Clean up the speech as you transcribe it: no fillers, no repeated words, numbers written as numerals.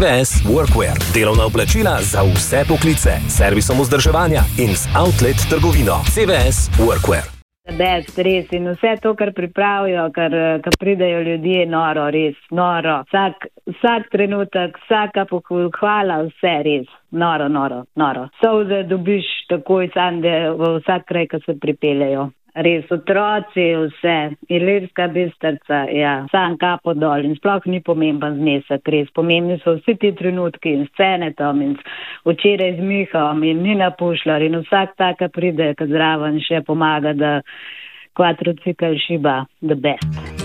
CVS Workwear. Delovna oblačila za vse poklice, servisom vzdrževanja in z outlet trgovino. CVS Workwear. Best, res, in vse to, kar pripravijo, kar pridejo ljudje, noro, res, noro. Vsak trenutek, vsaka pohvala, vse res, noro. Solze dobiš takoj sande v vsak kraj, ko se pripeljejo. Res, otroci, vse, Ilirska Bistrica, ja, sam kapo dol in sploh ni pomemben znesek, res, pomembni so vsi ti trenutki in scene tam in včeraj z Mihom in Nina Pušlar in vsak taka pride, ki zraven še pomaga, da kvatrocikl šiba the best.